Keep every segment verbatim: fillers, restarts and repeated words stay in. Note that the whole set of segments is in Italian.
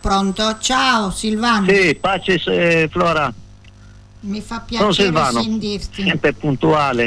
Pronto? Ciao Silvano. Sì, pace eh, Flora. Mi fa Sono piacere Silvano, sentirti. sempre puntuale.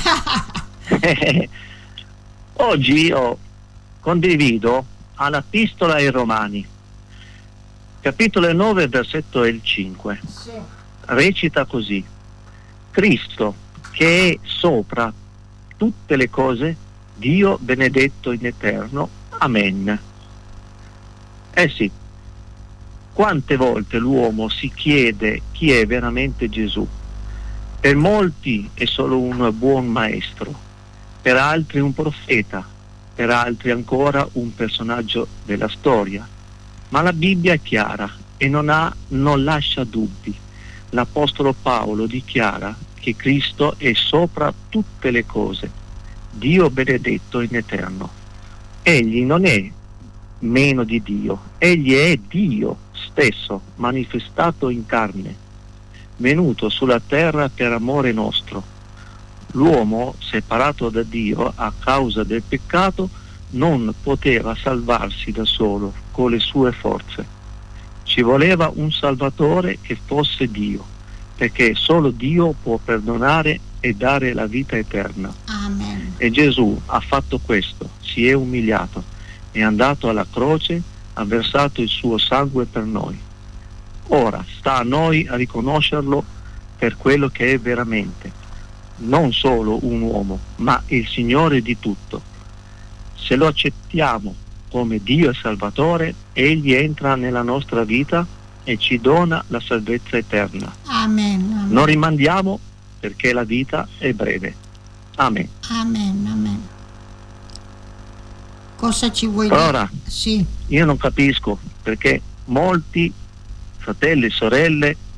Oggi io condivido alla Epistola ai Romani, capitolo nove, versetto il cinque. Sì. Recita così: Cristo, che è sopra tutte le cose, Dio benedetto in eterno. Amen. Eh sì, quante volte l'uomo si chiede chi è veramente Gesù? Per molti è solo un buon maestro, per altri un profeta, per altri ancora un personaggio della storia. Ma la Bibbia è chiara e non, ha, non lascia dubbi. L'Apostolo Paolo dichiara che Cristo è sopra tutte le cose, Dio benedetto in eterno. Egli non è meno di Dio, egli è Dio stesso manifestato in carne, venuto sulla terra per amore nostro. L'uomo, separato da Dio a causa del peccato, non poteva salvarsi da solo con le sue forze. Ci voleva un Salvatore che fosse Dio, perché solo Dio può perdonare e dare la vita eterna. Amen. E Gesù ha fatto questo, si è umiliato, è andato alla croce, ha versato il suo sangue per noi. Ora sta a noi a riconoscerlo per quello che è veramente, non solo un uomo, ma il Signore di tutto. Se lo accettiamo come Dio e Salvatore, Egli entra nella nostra vita e ci dona la salvezza eterna. Amen. Amen. Non rimandiamo, perché la vita è breve. Amen. Amen. Amen. Cosa ci vuoi Ora, dire? Sì. io non capisco perché molti fratelli e sorelle